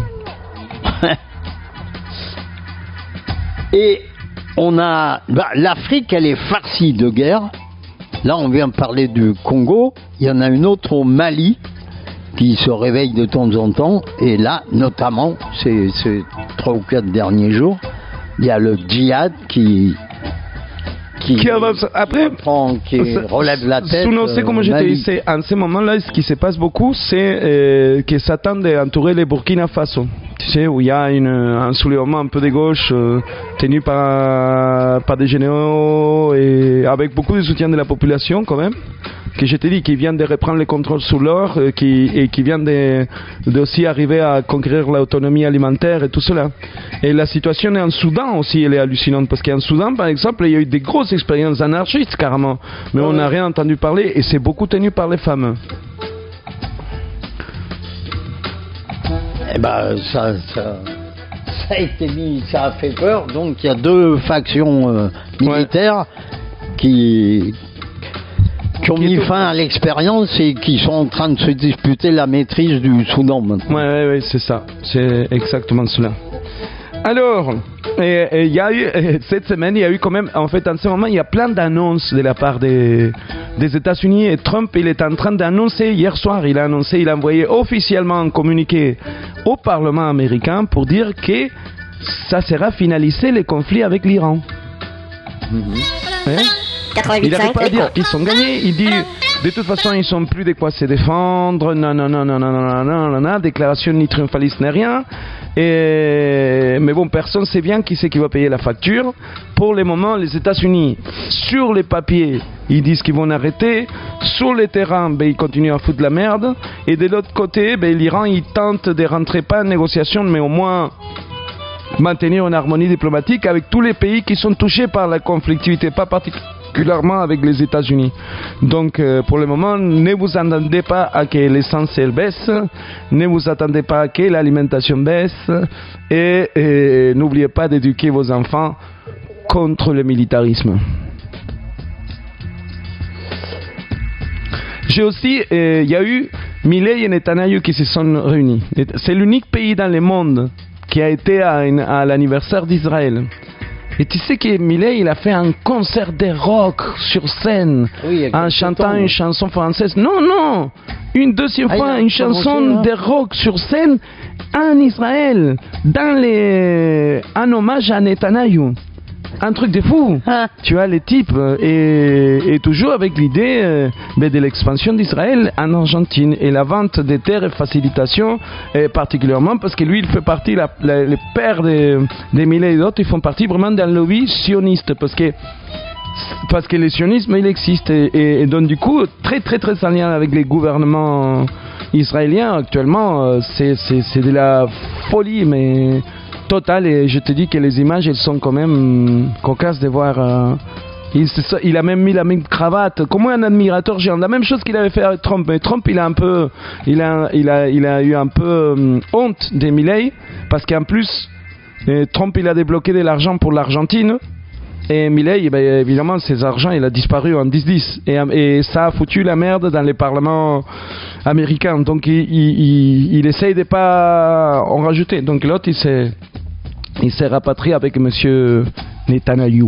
Et on a... Bah, l'Afrique, elle est farcie de guerre. Là, on vient de parler du Congo. Il y en a une autre au Mali qui se réveille de temps en temps. Et là, notamment, ces, ces trois ou quatre derniers jours, il y a le djihad qui... Qui, qui avance. Après, prend, qui relève la tête. Sous c'est comme je te disais, en ce moment-là, ce qui se passe beaucoup, c'est euh, que Satan d'entourer les Burkina Faso. tu sais, où il y a une, un soulèvement un peu de gauche euh, tenu par, par des généraux et avec beaucoup de soutien de la population quand même, que je t'ai dit, qui viennent de reprendre le contrôle sur l'or euh, qui, et qui viennent de, de aussi arriver à conquérir l'autonomie alimentaire et tout cela. Et la situation en Soudan aussi, elle est hallucinante, parce qu'en Soudan, par exemple, il y a eu des grosses expériences anarchistes carrément, mais on n'a rien entendu parler et c'est beaucoup tenu par les femmes. Eh ben, ça, ça, ça a été mis, ça a fait peur. Donc, il y a deux factions euh, militaires ouais. qui, qui ont qui mis fin à l'expérience et qui sont en train de se disputer la maîtrise du Soudan maintenant. Oui, ouais, ouais, c'est ça. C'est exactement cela. Alors, il y a eu, cette semaine, il y a eu quand même, en fait, en ce moment, il y a plein d'annonces de la part des, des États-Unis et Trump, il est en train d'annoncer, hier soir, il a annoncé, il a envoyé officiellement un communiqué au Parlement américain pour dire que ça sera finalisé le conflit avec l'Iran. Mm-hmm. Ouais. Il n'arrive pas à dire qu'ils sont gagnés, il dit de toute façon ils sont plus de quoi se défendre, non, non, non, non, non, non, non, non, non, déclaration ni triomphaliste ni rien. Et, mais bon, personne ne sait bien qui c'est qui va payer la facture. Pour le moment, les États-Unis, sur les papiers, ils disent qu'ils vont arrêter. Sur le terrain, ben, ils continuent à foutre de la merde. Et de l'autre côté, ben, l'Iran, il tente de rentrer pas en négociation, mais au moins maintenir une harmonie diplomatique avec tous les pays qui sont touchés par la conflictivité, pas particulièrement avec les États-Unis. Donc euh, pour le moment, ne vous attendez pas à que l'essence baisse, ne vous attendez pas à que l'alimentation baisse et, et n'oubliez pas d'éduquer vos enfants contre le militarisme. J'ai aussi, il euh, y a eu Milei et Netanyahu qui se sont réunis. C'est l'unique pays dans le monde qui a été à, une, à l'anniversaire d'Israël. Et tu sais que Milei, il a fait un concert de rock sur scène, oui, en chantant temps, une chanson française. Non, non, une deuxième ah, fois, une chanson de rock sur scène en Israël, dans les... en hommage à Netanyahu. Un truc de fou. Ah. Tu vois, les types, et, et toujours avec l'idée euh, de l'expansion d'Israël en Argentine et la vente des terres et facilitation, et particulièrement parce que lui, il fait partie, la, la, les pères de, de Milei et d'autres, ils font partie vraiment d'un lobby sioniste, parce que parce que le sionisme, il existe, et, et, et donc du coup, très très très en lien avec les gouvernements israéliens actuellement, c'est, c'est, c'est de la folie, mais... total, et je te dis que les images elles sont quand même cocasses de voir euh, il, il a même mis la même cravate comme un admirateur géant, la même chose qu'il avait fait avec Trump, mais Trump il a un peu il a, il a, il a eu un peu euh, honte de Milei parce qu'en plus euh, Trump il a débloqué de l'argent pour l'Argentine et Milei, ben, évidemment ses argents il a disparu en dix dix et, et ça a foutu la merde dans les parlements américains, donc il, il, il, il essaye de pas en rajouter, donc l'autre il s'est il s'est rapatrié avec monsieur Netanyahu.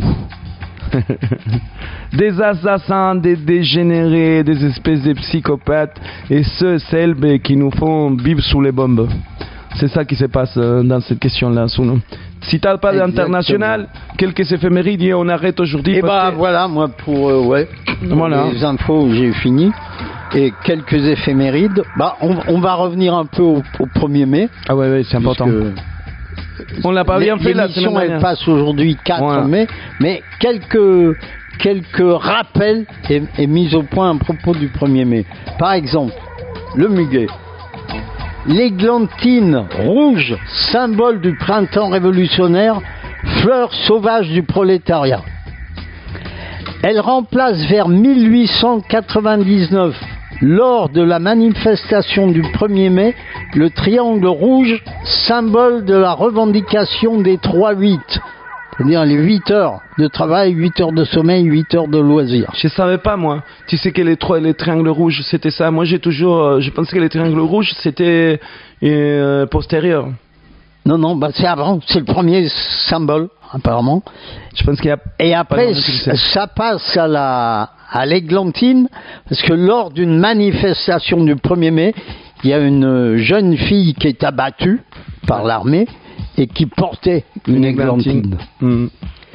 Des assassins, des dégénérés, des espèces de psychopathes et ceux, celles qui nous font vivre sous les bombes. C'est ça qui se passe dans cette question-là, sous nous. Si t'as pas d'international, quelques éphémérides et on arrête aujourd'hui. Et bah que... voilà, moi pour euh, ouais, voilà. Les infos, j'ai fini. Et quelques éphémérides. Bah, on, on va revenir un peu au, au premier mai. Ah ouais, ouais, c'est important. On l'a pas bien fait la semaine dernière. Elle passe aujourd'hui quatre voilà. mai, mais quelques quelques rappels et, et mises au point à propos du premier mai. Par exemple, le muguet. L'églantine rouge, symbole du printemps révolutionnaire, fleur sauvage du prolétariat. Elle remplace vers mille huit cent quatre-vingt-dix-neuf, lors de la manifestation du premier mai, le triangle rouge, symbole de la revendication des trois huit. C'est-à-dire les huit heures de travail, huit heures de sommeil, huit heures de loisirs. Je savais pas, moi. Tu sais que les, trois, les triangles rouges, c'était ça. Moi, j'ai toujours... Euh, je pensais que les triangles rouges, c'était euh, postérieur. Non, non, bah c'est avant. C'est le premier symbole, apparemment. Je pense qu'il y a... Et après, ça passe à la... à l'églantine, parce que lors d'une manifestation du premier mai, il y a une jeune fille qui est abattue par l'armée et qui portait une, une églantine. Mmh.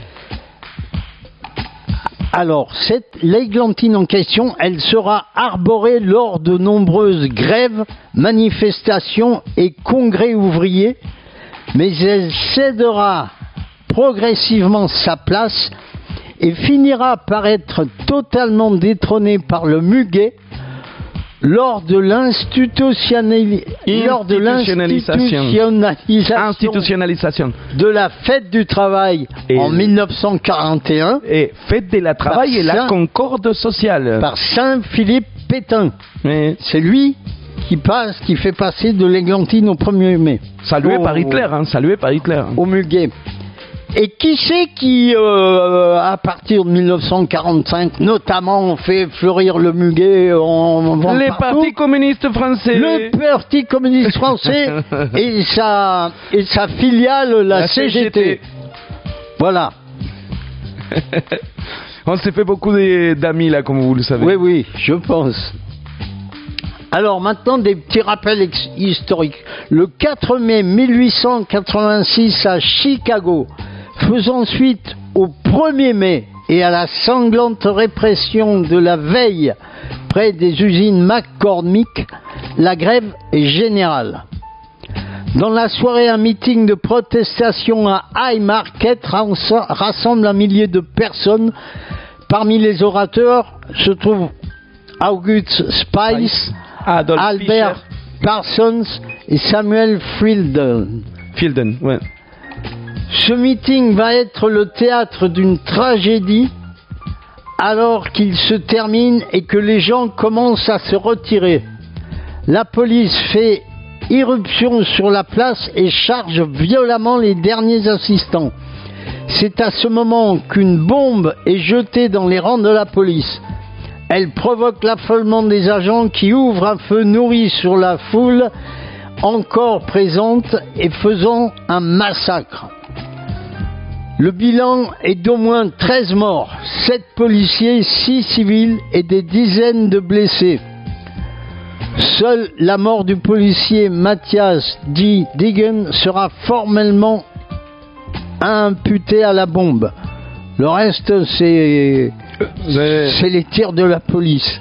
Alors, cette, l'églantine en question, elle sera arborée lors de nombreuses grèves, manifestations et congrès ouvriers mais elle cédera progressivement sa place et finira par être totalement détrônée par le muguet lors de l'institutionnali- lors de l'institutionnalisation Institutionnalisation. de la fête du travail Et en mille neuf cent quarante et un Et fête de la travail et la Saint- concorde sociale. par Saint-Philippe Pétain. Oui. C'est lui qui passe, qui fait passer de l'églantine au premier mai. Salué Au- par Hitler, hein, salué par Hitler. Au muguet. Et qui c'est qui, euh, à partir de mille neuf cent quarante-cinq, notamment, fait fleurir le muguet en, en Les partout partis communistes français. Le Parti communiste français et sa, et sa filiale, la, La C G T. C G T. Voilà. On s'est fait beaucoup de- d'amis là, comme vous le savez. Oui, oui, je pense. Alors maintenant, des petits rappels ex- historiques. Le quatre mai mille huit cent quatre-vingt-six à Chicago, faisant suite au premier mai et à la sanglante répression de la veille près des usines McCormick, la grève est générale. Dans la soirée, un meeting de protestation à High Market rassemble un millier de personnes. Parmi les orateurs se trouvent August Spice, Adolf Albert Fischer. Parsons et Samuel Fielden. Fielden, ouais. Ce meeting va être le théâtre d'une tragédie alors qu'il se termine et que les gens commencent à se retirer. La police fait irruption sur la place et charge violemment les derniers assistants. C'est à ce moment qu'une bombe est jetée dans les rangs de la police. Elle provoque l'affolement des agents qui ouvrent un feu nourri sur la foule encore présente et faisant un massacre. Le bilan est d'au moins treize morts, sept policiers, six civils et des dizaines de blessés. Seule la mort du policier Matthias D. Degen sera formellement imputée à la bombe. Le reste, c'est, c'est les tirs de la police.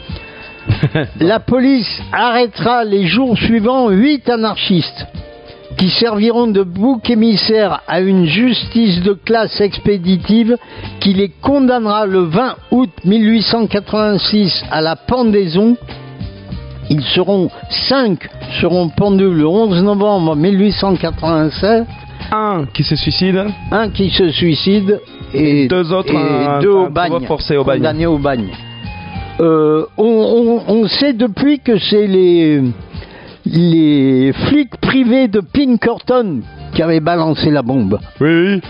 La police arrêtera les jours suivants huit anarchistes qui serviront de bouc émissaire à une justice de classe expéditive qui les condamnera le vingt août mille huit cent quatre-vingt-six à la pendaison. Ils seront cinq seront pendus le onze novembre mille huit cent quatre-vingt-sept. Un qui se suicide. Un qui se suicide et deux autres et un, deux un, au bagne, forcé au bagne. condamnés au bagne. Euh, on, on, on sait depuis que c'est les, les flics privés de Pinkerton qui avaient balancé la bombe. Oui.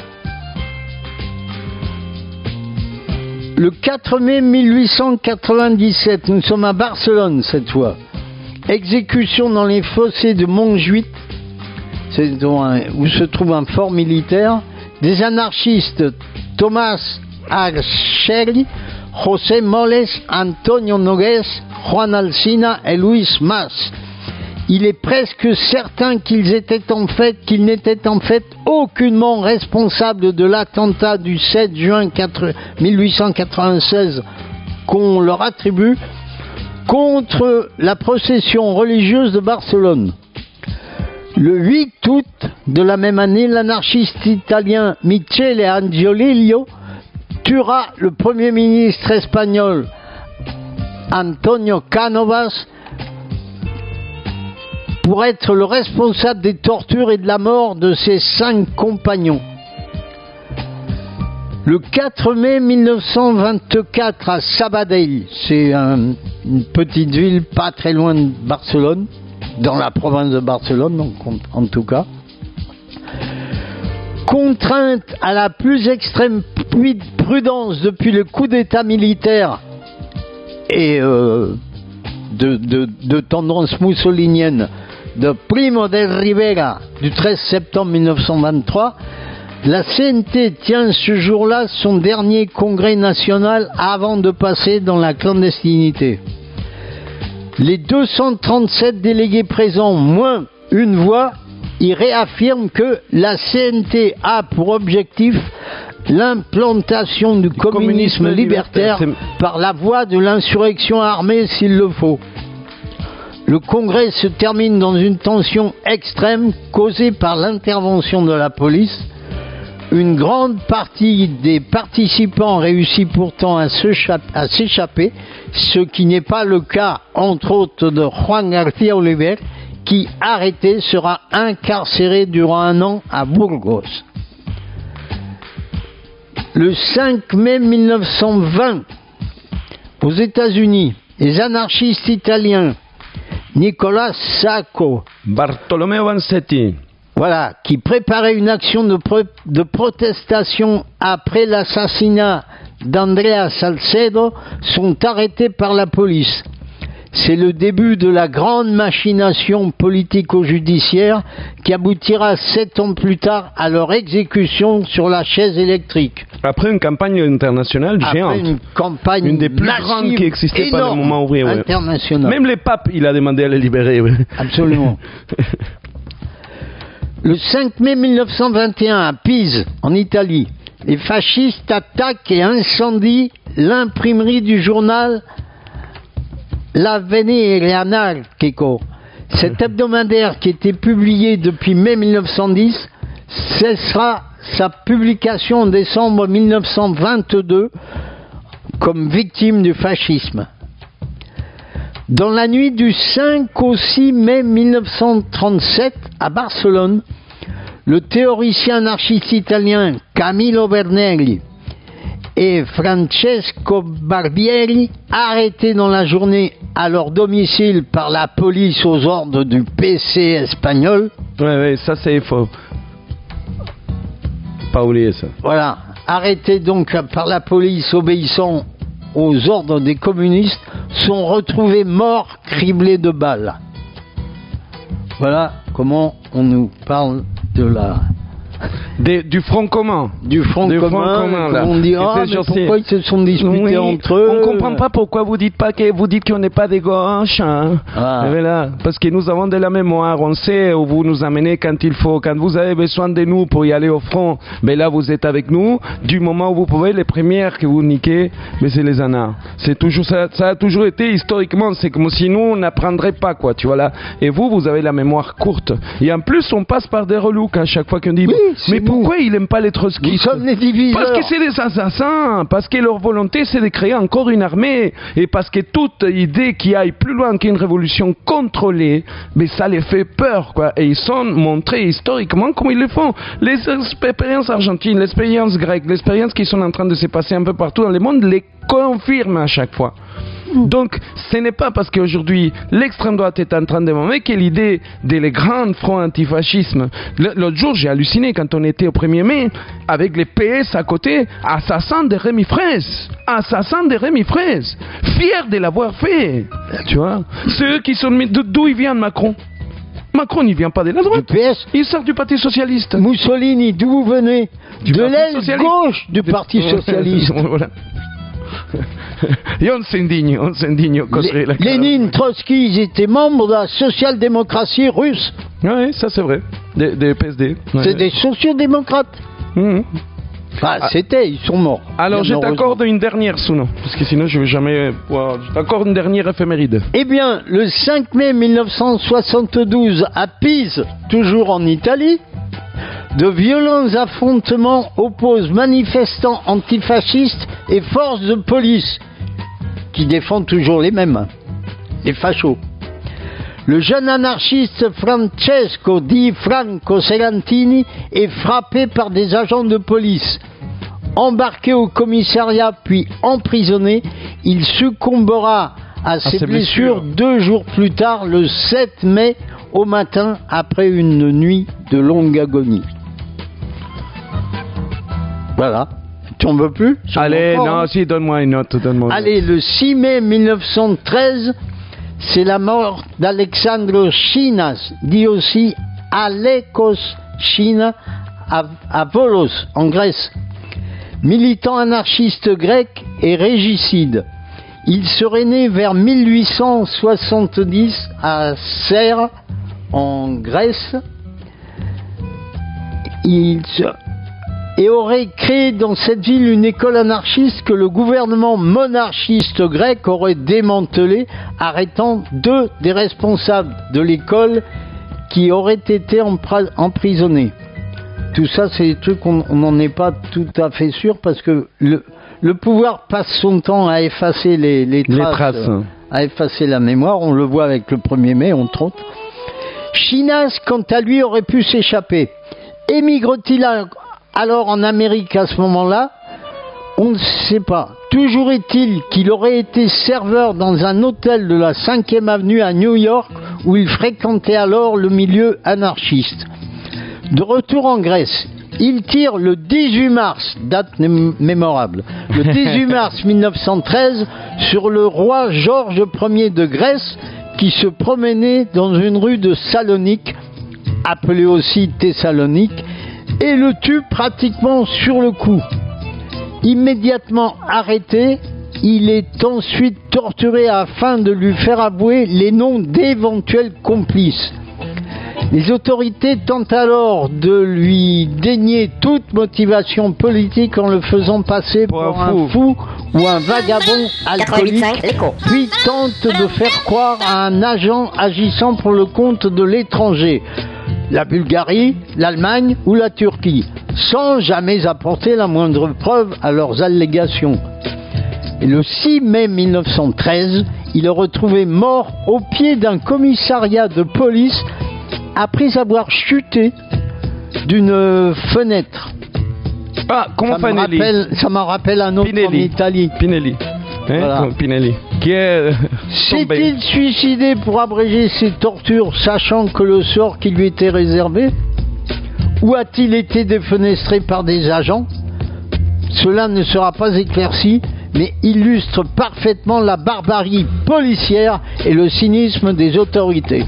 Le quatre mai mille huit cent quatre-vingt-dix-sept, nous sommes à Barcelone cette fois. Exécution dans les fossés de Montjuïc, c'est un, où se trouve un fort militaire, des anarchistes Thomas Archeri, José Moles, Antonio Nogues, Juan Alsina et Luis Mas. Il est presque certain qu'ils étaient en fait, qu'ils n'étaient en fait aucunement responsables de l'attentat du sept juin mille huit cent quatre-vingt-seize qu'on leur attribue contre la procession religieuse de Barcelone. Le huit août de la même année, l'anarchiste italien Michele Angiolillo tuera le premier ministre espagnol Antonio Cánovas pour être le responsable des tortures et de la mort de ses cinq compagnons. Le quatre mai mille neuf cent vingt-quatre à Sabadell, c'est un, une petite ville pas très loin de Barcelone, dans la province de Barcelone donc, en tout cas. Contrainte à la plus extrême prudence depuis le coup d'état militaire et euh, de, de, de tendance mussolinienne de Primo de Rivera du treize septembre mille neuf cent vingt-trois, la C N T tient ce jour-là son dernier congrès national avant de passer dans la clandestinité. Les deux cent trente-sept délégués présents, moins une voix, y réaffirment que la C N T a pour objectif l'implantation du communisme, communisme libertaire, libertaire par la voie de l'insurrection armée s'il le faut. Le congrès se termine dans une tension extrême causée par l'intervention de la police. Une grande partie des participants réussit pourtant à s'échapper, ce qui n'est pas le cas, entre autres, de Juan García Oliver, qui, arrêté, sera incarcéré durant un an à Burgos. Le cinq mai mille neuf cent vingt, aux États-Unis, les anarchistes italiens Nicolas Sacco, Bartolomeo Vanzetti, voilà, qui préparaient une action de, pro- de protestation après l'assassinat d'Andrea Salcedo, sont arrêtés par la police. C'est le début de la grande machination politico-judiciaire qui aboutira sept ans plus tard à leur exécution sur la chaise électrique. Après une campagne internationale géante. Après une campagne une des plus massive, grandes qui existait par le énorme, moment ouvrier. Ouais. internationale. Même les papes, il a demandé à les libérer. Ouais. Absolument. Le cinq mai mille neuf cent vingt et un, à Pise, en Italie, les fascistes attaquent et incendient l'imprimerie du journal L'Avvenire Anarchico. Cet hebdomadaire, qui était publié depuis mai mille neuf cent dix, cessera sa publication en décembre mille neuf cent vingt-deux comme victime du fascisme. Dans la nuit du cinq au six mai mille neuf cent trente-sept, à Barcelone, le théoricien anarchiste italien Camillo Bernelli et Francesco Barbieri, arrêtés dans la journée à leur domicile par la police aux ordres du P C espagnol. Ouais, ouais, ça c'est faux. Pas oublier ça. Voilà, arrêtés donc par la police obéissant aux ordres des communistes, sont retrouvés morts, criblés de balles. Voilà comment on nous parle de la... Des, du Front commun. Du Front du commun, front commun là. on dit, ah, mais pourquoi ils se sont disputés oui, entre eux. On comprend pas pourquoi vous dites pas que vous dites qu'on n'est pas des gauches. Hein. Ah. Voilà. Parce que nous avons de la mémoire, on sait où vous nous amenez quand il faut. Quand vous avez besoin de nous pour y aller au front, mais là vous êtes avec nous. Du moment où vous pouvez, les premières que vous niquez, mais c'est les anards. C'est toujours ça, ça a toujours été historiquement. C'est comme si nous on n'apprendrait pas quoi, tu vois là. Et vous, vous avez la mémoire courte. Et en plus, on passe par des relous à chaque fois qu'on dit. Oui, mais pourquoi il n'aime pas les trotskistes? Nous sommes les diviseurs. Parce que c'est des assassins, parce que leur volonté c'est de créer encore une armée, et parce que toute idée qui aille plus loin qu'une révolution contrôlée, mais ça les fait peur, quoi. Et ils sont montrés historiquement comment ils le font. Les expériences argentines, l'expérience grecque, l'expérience qui sont en train de se passer un peu partout dans le monde les confirment à chaque fois. Donc, ce n'est pas parce qu'aujourd'hui l'extrême droite est en train de montrer que l'idée des grands fronts antifascisme. L'autre jour, j'ai halluciné quand on était au premier mai avec les P S à côté, assassins de Rémi Fraisse, assassins de Rémi Fraisse, fiers de l'avoir fait. Tu vois, ceux qui sont mis d'où il vient Macron. Macron, il vient pas de la droite. Du P S. Il sort du Parti socialiste. Mussolini, d'où vous venez? Du de l'aile socialiste. gauche du Parti socialiste. Voilà. Et on s'indigne, on s'indigne. Lé- Lénine, Trotsky, ils étaient membres de la social-démocratie russe. Oui, ça c'est vrai. Des, des P S D. Ouais. C'est des sociodémocrates. Mmh. Enfin, ah. c'était, ils sont morts. Alors je t'accorde une dernière, Souno, parce que sinon je ne vais jamais... Wow, je t'accorde une dernière éphéméride. Eh bien, le cinq mai mille neuf cent soixante-douze, à Pise, toujours en Italie, de violents affrontements opposent manifestants antifascistes et forces de police, qui défendent toujours les mêmes, les fachos. Le jeune anarchiste Francesco Di Franco Serantini est frappé par des agents de police. Embarqué au commissariat puis emprisonné, il succombera à ses, à ses blessures, blessures deux jours plus tard, le sept mai au matin, après une nuit de longue agonie. Voilà. Tu en veux plus? Allez, non, hein. Si, donne-moi une note. Donne-moi Allez, une note. Le six mai mille neuf cent treize, c'est la mort d'Alexandros Chinas, dit aussi Alekos China, à, à Volos, en Grèce. Militant anarchiste grec et régicide. Il serait né vers mille huit cent soixante-dix à Serre, en Grèce. Il se... et aurait créé dans cette ville une école anarchiste que le gouvernement monarchiste grec aurait démantelée, arrêtant deux des responsables de l'école qui auraient été empra- emprisonnés. Tout ça, c'est des trucs qu'on n'en est pas tout à fait sûr parce que le, le pouvoir passe son temps à effacer les, les traces, les traces. Euh, à effacer la mémoire. On le voit avec le premier mai, entre autres. Chinas, quant à lui, aurait pu s'échapper. Émigre-t-il alors en Amérique à ce moment-là? On ne sait pas. Toujours est-il qu'il aurait été serveur dans un hôtel de la cinquième avenue à New York où il fréquentait alors le milieu anarchiste. De retour en Grèce, il tire le dix-huit mars, date mémorable, le dix-huit mars mille neuf cent treize, sur le roi Georges Ier de Grèce qui se promenait dans une rue de Salonique, appelée aussi Thessalonique, et le tue pratiquement sur le coup. Immédiatement arrêté, il est ensuite torturé afin de lui faire avouer les noms d'éventuels complices. Les autorités tentent alors de lui dénier toute motivation politique en le faisant passer pour, pour un, fou. un fou ou un vagabond alcoolique, puis tentent de faire croire à un agent agissant pour le compte de l'étranger, la Bulgarie, l'Allemagne ou la Turquie, sans jamais apporter la moindre preuve à leurs allégations. Et le six mai mille neuf cent treize, il est retrouvé mort au pied d'un commissariat de police après avoir chuté d'une fenêtre. Ah, comment ça, me rappelle, ça me rappelle un autre Pinelli. En Italie. Pinelli. Hein, voilà. Pinelli. Qui est S'est-il suicidé pour abréger ses tortures, sachant que le sort qui lui était réservé? Ou a-t-il été défenestré par des agents? Cela ne sera pas éclairci, mais illustre parfaitement la barbarie policière et le cynisme des autorités.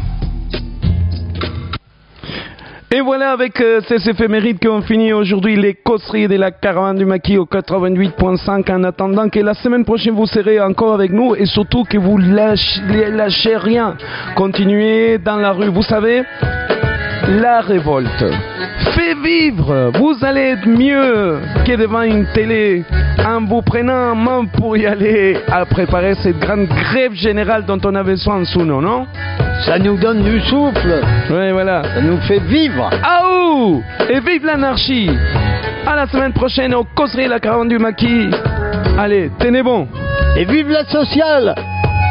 Et voilà, avec euh, ces éphémérides qu'on finit aujourd'hui les causeries de la caravane du maquis au quatre-vingt-huit point cinq, en attendant que la semaine prochaine vous serez encore avec nous et surtout que vous lâchez, lâchez rien. Continuez dans la rue, vous savez, la révolte fait vivre. Vous allez être mieux que devant une télé en vous prenant en main pour y aller à préparer cette grande grève générale dont on a besoin en Souno, non? Ça nous donne du souffle. Oui, voilà. Ça nous fait vivre. Aouh! Et vive l'anarchie! À la semaine prochaine au causerie la caravane du maquis. Allez, tenez bon. Et vive la sociale!